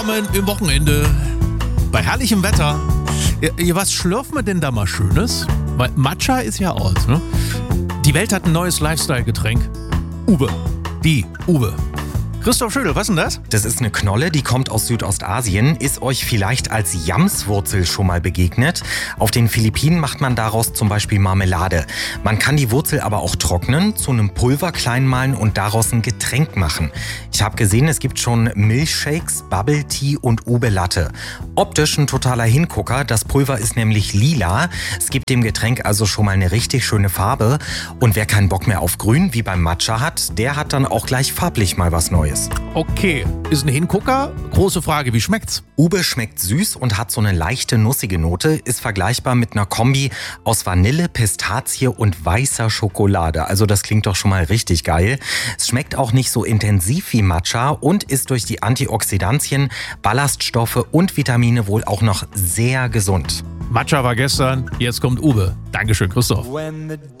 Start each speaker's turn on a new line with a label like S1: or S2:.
S1: Im Wochenende, bei herrlichem Wetter. Ja, was schlürfen wir denn da mal Schönes? Weil Matcha ist ja aus, ne? Die Welt hat ein neues Lifestyle-Getränk. Ube. Die Ube. Christoph Schödel, was ist denn das?
S2: Das ist eine Knolle, die kommt aus Südostasien. Ist euch vielleicht als Yamswurzel schon mal begegnet? Auf den Philippinen macht man daraus zum Beispiel Marmelade. Man kann die Wurzel aber auch trocknen, zu einem Pulver klein mahlen und daraus ein Getränk machen. Ich habe gesehen, es gibt schon Milchshakes, Bubble Tea und Ube Latte. Optisch ein totaler Hingucker. Das Pulver ist nämlich lila. Es gibt dem Getränk also schon mal eine richtig schöne Farbe. Und wer keinen Bock mehr auf Grün wie beim Matcha hat, der hat dann auch gleich farblich mal was Neues.
S1: Okay, ist ein Hingucker. Große Frage, wie schmeckt's?
S2: Ube schmeckt süß und hat so eine leichte nussige Note, ist vergleichbar mit einer Kombi aus Vanille, Pistazie und weißer Schokolade. Also das klingt doch schon mal richtig geil. Es schmeckt auch nicht so intensiv wie Matcha und ist durch die Antioxidantien, Ballaststoffe und Vitamine wohl auch noch sehr gesund.
S1: Matcha war gestern, jetzt kommt Ube. Dankeschön, Christoph.